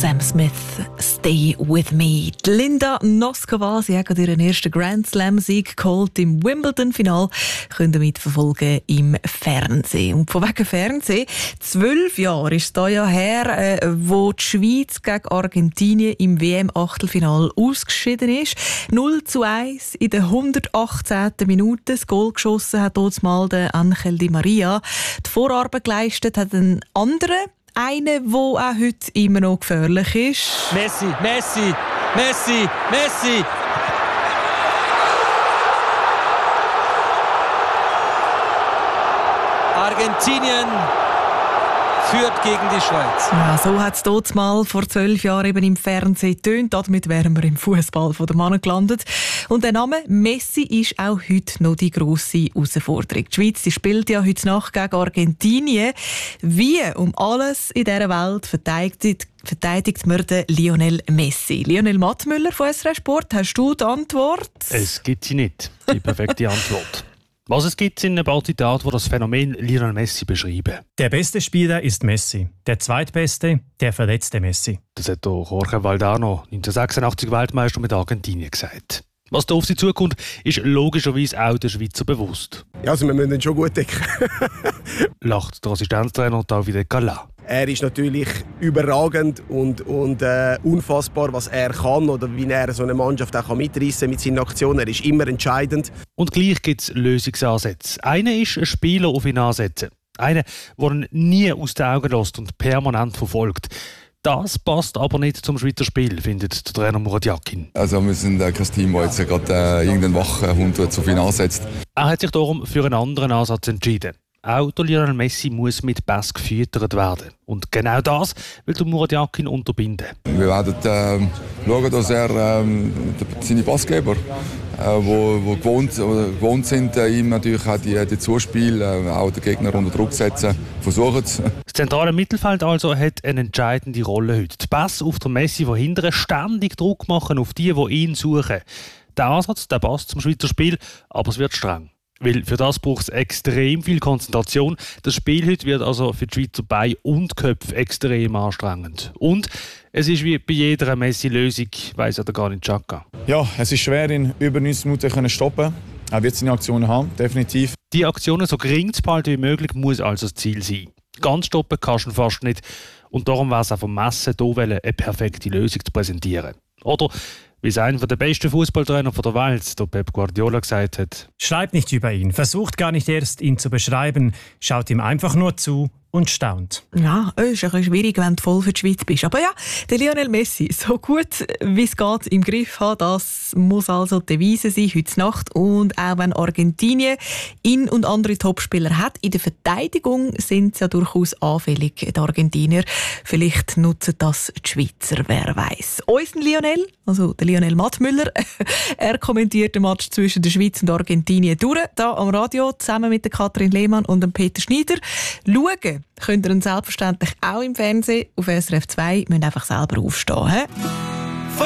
Sam Smith, «Stay with me». Die Linda Noskova, sie hat gerade ihren ersten Grand Slam-Sieg geholt im Wimbledon-Final. Könnt ihr mitverfolgen im Fernsehen. Und von wegen Fernsehen, 12 Jahre ist es da ja her, wo die Schweiz gegen Argentinien im WM-Achtelfinal ausgeschieden ist. 0:1 in der 118. Minute. Das Goal geschossen hat dort mal der Angel Di Maria. Die Vorarbeit geleistet hat ein anderer. Einer, der auch heute immer noch gefährlich ist. Messi, Messi, Messi, Messi! Argentinien führt gegen die Schweiz. Ja, so hat es dort mal vor 12 Jahren eben im Fernsehen getönt. Damit wären wir im Fußball der Männer gelandet. Und der Name Messi ist auch heute noch die grosse Herausforderung. Die Schweiz, die spielt ja heute Nacht gegen Argentinien. Wie um alles in dieser Welt verteidigt man den Lionel Messi? Lionel Mattmüller von SRF Sport, hast du die Antwort? Es gibt sie nicht, die perfekte Antwort. Was es gibt, sind ein paar Zitate, die das Phänomen Lionel Messi beschreiben. Der beste Spieler ist Messi. Der zweitbeste, der verletzte Messi. Das hat auch Jorge Valdano, 1986 Weltmeister mit Argentinien, gesagt. Was da auf sie zukommt, ist logischerweise auch der Schweizer bewusst. Ja, also wir müssen ihn schon gut decken. Lacht der Assistenztrainer Davide Cala. Er ist natürlich überragend und unfassbar, was er kann oder wie er so eine Mannschaft auch mitreißen kann mit seinen Aktionen. Er ist immer entscheidend. Und gleich gibt es Lösungsansätze. Einer ist, ein Spieler auf ihn ansetzen. Einer, der ihn nie aus den Augen lässt und permanent verfolgt. Das passt aber nicht zum Schweizer Spiel, findet der Trainer Murat Yakin. Also wir sind kein Team, das jetzt gerade irgendeinen Wachhund auf ihn ansetzt. Er hat sich darum für einen anderen Ansatz entschieden. Auch der Lionel Messi muss mit Pass gefüttert werden. Und genau das will der Murat Yakin unterbinden. Wir werden schauen, dass er seine Passgeber, die gewohnt sind, ihm natürlich auch die Zuspiele, auch den Gegner unter Druck setzen, versuchen. Das zentrale Mittelfeld also hat eine entscheidende Rolle heute. Die Pass auf den Messi von hinten, ständig Druck machen auf die ihn suchen. Der Ansatz, der passt zum Schweizer Spiel, aber es wird streng. Weil für das braucht es extrem viel Konzentration. Das Spiel heute wird also für die Schweizer Beine und Köpfe extrem anstrengend. Und es ist wie bei jeder Messi-Lösung, weiss ja gar nicht Xhaka. Ja, es ist schwer, ihn über 90 Minuten zu stoppen. Er wird seine Aktionen haben, definitiv. Die Aktionen so gering zu behalten wie möglich muss also das Ziel sein. Ganz stoppen kannst du ihn fast nicht. Und darum war es auch vom Messen hier, eine perfekte Lösung zu präsentieren. Oder wie es einer der besten Fußballtrainer der Welt, der Pep Guardiola, gesagt hat: Schreibt nicht über ihn, versucht gar nicht erst, ihn zu beschreiben, schaut ihm einfach nur zu und staunt. Ja, es ist ein bisschen schwierig, wenn du voll für die Schweiz bist. Aber ja, der Lionel Messi, so gut wie es geht im Griff haben, das muss also die Devise sein heute Nacht. Und auch wenn Argentinien ihn und andere Topspieler hat, in der Verteidigung sind sie ja durchaus anfällig, die Argentinier. Vielleicht nutzen das die Schweizer, wer weiss. Unser Lionel, also der Lionel Mattmüller, er kommentiert den Match zwischen der Schweiz und Argentinien durch, da am Radio, zusammen mit der Katrin Lehmann und dem Peter Schneider. Schauen könnt ihr ihn selbstverständlich auch im Fernsehen auf SRF 2. Ihr müsst einfach selber aufstehen. He?